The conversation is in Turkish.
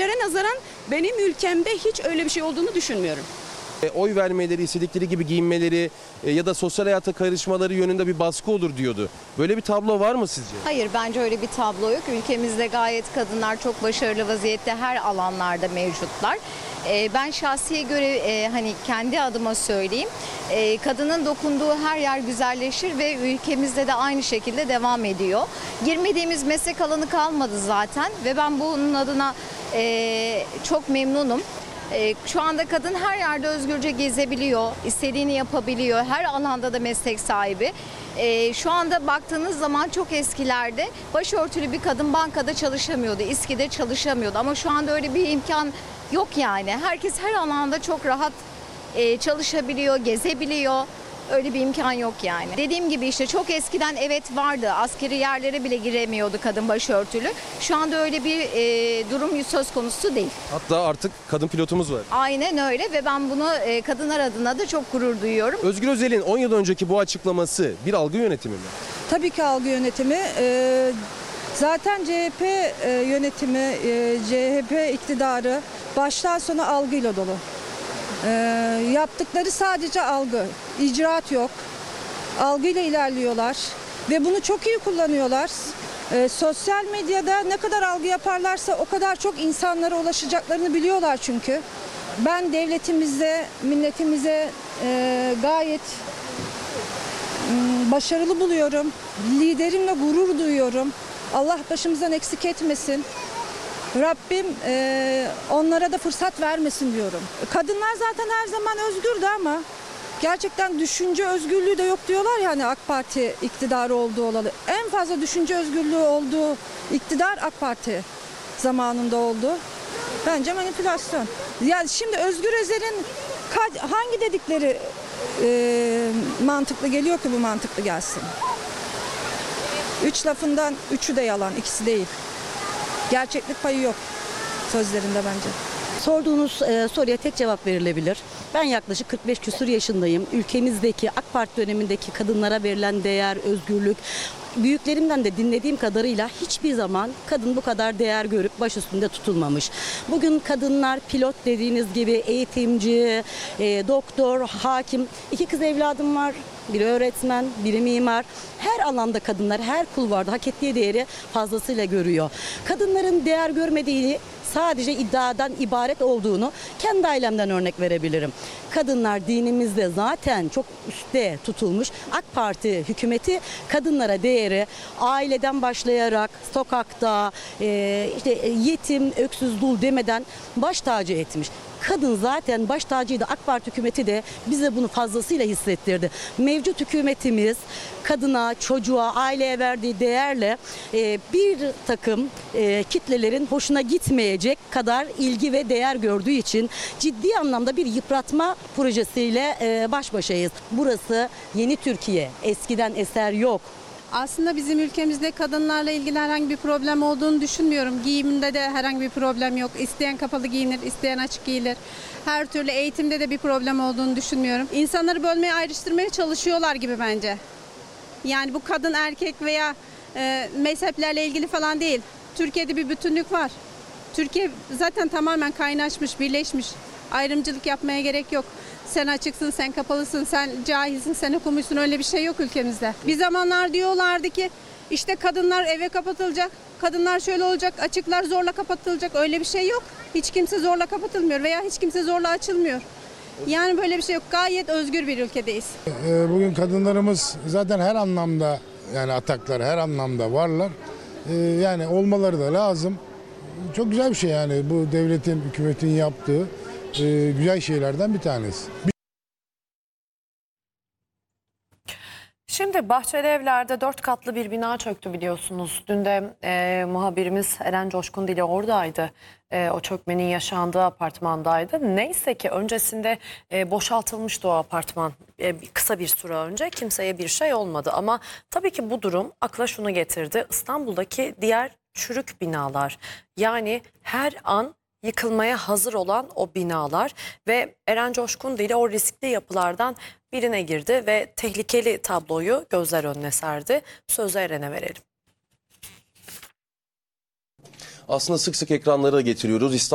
ülkelere nazaran benim ülkemde hiç öyle bir şey olduğunu düşünmüyorum. Oy vermeleri, istedikleri gibi giyinmeleri ya da sosyal hayata karışmaları yönünde bir baskı olur diyordu. Böyle bir tablo var mı sizce? Hayır, bence öyle bir tablo yok. Ülkemizde gayet kadınlar çok başarılı vaziyette her alanlarda mevcutlar. Ben şahsiye göre hani kendi adıma söyleyeyim. Kadının dokunduğu her yer güzelleşir ve ülkemizde de aynı şekilde devam ediyor. Girmediğimiz meslek alanı kalmadı zaten ve ben bunun adına çok memnunum. Şu anda kadın her yerde özgürce gezebiliyor, istediğini yapabiliyor, her alanda da meslek sahibi. Şu anda baktığınız zaman çok eskilerde başörtülü bir kadın bankada çalışamıyordu, İSKİ'de çalışamıyordu ama şu anda öyle bir imkan yok yani. Herkes her alanda çok rahat çalışabiliyor, gezebiliyor. Öyle bir imkan yok yani. Dediğim gibi işte çok eskiden evet vardı. Askeri yerlere bile giremiyordu kadın başörtülü. Şu anda öyle bir durum söz konusu değil. Hatta artık kadın pilotumuz var. Aynen öyle ve ben bunu kadınlar adına da çok gurur duyuyorum. Özgür Özel'in 10 yıl önceki bu açıklaması bir algı yönetimi mi? Tabii ki algı yönetimi. Zaten CHP yönetimi, CHP iktidarı baştan sona algıyla dolu. Yaptıkları sadece algı, icraat yok. Algıyla ilerliyorlar ve bunu çok iyi kullanıyorlar. Sosyal medyada ne kadar algı yaparlarsa o kadar çok insanlara ulaşacaklarını biliyorlar çünkü. Ben devletimize, milletimize gayet başarılı buluyorum. Liderimle gurur duyuyorum. Allah başımızdan eksik etmesin. Rabbim onlara da fırsat vermesin diyorum. Kadınlar zaten her zaman özgürdü ama gerçekten düşünce özgürlüğü de yok diyorlar ya hani AK Parti iktidarı olduğu olalı. En fazla düşünce özgürlüğü olduğu iktidar AK Parti zamanında oldu. Bence manipülasyon. Yani şimdi Özgür Özel'in hangi dedikleri mantıklı geliyor ki bu mantıklı gelsin? 3 lafından 3'ü de yalan, ikisi değil. Gerçeklik payı yok sözlerinde bence. Sorduğunuz soruya tek cevap verilebilir. Ben yaklaşık 45 küsur yaşındayım. Ülkemizdeki AK Parti dönemindeki kadınlara verilen değer, özgürlük, büyüklerimden de dinlediğim kadarıyla hiçbir zaman kadın bu kadar değer görüp baş üstünde tutulmamış. Bugün kadınlar pilot dediğiniz gibi eğitimci, doktor, hakim, 2 kız evladım var. Biri öğretmen, biri mimar. Her alanda kadınlar, her kulvarda hak ettiği değeri fazlasıyla görüyor. Kadınların değer görmediğini, sadece iddiadan ibaret olduğunu kendi ailemden örnek verebilirim. Kadınlar dinimizde zaten çok üstte tutulmuş. AK Parti hükümeti kadınlara değeri aileden başlayarak sokakta işte yetim, öksüz, dul demeden baş tacı etmiş. Kadın zaten baş tacıydı. AK Parti hükümeti de bize bunu fazlasıyla hissettirdi. Mevcut hükümetimiz kadına, çocuğa, aileye verdiği değerle bir takım kitlelerin hoşuna gitmeyecek kadar ilgi ve değer gördüğü için ciddi anlamda bir yıpratma projesiyle baş başayız. Burası yeni Türkiye. Eskiden eser yok. Aslında bizim ülkemizde kadınlarla ilgili herhangi bir problem olduğunu düşünmüyorum. Giyiminde de herhangi bir problem yok. İsteyen kapalı giyinir, isteyen açık giyilir. Her türlü eğitimde de bir problem olduğunu düşünmüyorum. İnsanları bölmeye, ayrıştırmaya çalışıyorlar gibi bence. Yani bu kadın, erkek veya mezheplerle ilgili falan değil. Türkiye'de bir bütünlük var. Türkiye zaten tamamen kaynaşmış, birleşmiş. Ayrımcılık yapmaya gerek yok. Sen açıksın, sen kapalısın, sen cahilsin, sen okumuşsun, öyle bir şey yok ülkemizde. Bir zamanlar diyorlardı ki işte kadınlar eve kapatılacak, kadınlar şöyle olacak, açıklar zorla kapatılacak, öyle bir şey yok. Hiç kimse zorla kapatılmıyor veya hiç kimse zorla açılmıyor. Yani böyle bir şey yok. Gayet özgür bir ülkedeyiz. Bugün kadınlarımız zaten her anlamda yani ataklar her anlamda varlar. Yani olmaları da lazım. Çok güzel bir şey yani bu devletin, hükümetin yaptığı güzel şeylerden bir tanesi. Şimdi Bahçelievler'de 4 katlı bir bina çöktü biliyorsunuz. Dün de muhabirimiz Eren Coşkun Dili oradaydı. O çökmenin yaşandığı apartmandaydı. Neyse ki öncesinde boşaltılmıştı o apartman kısa bir süre önce. Kimseye bir şey olmadı ama tabii ki bu durum akla şunu getirdi. İstanbul'daki diğer çürük binalar, yani her an yıkılmaya hazır olan o binalar ve Eren Coşkun Dili o riskli yapılardan birine girdi ve tehlikeli tabloyu gözler önüne serdi. Sözü Eren'e verelim. Aslında sık sık ekranlara getiriyoruz.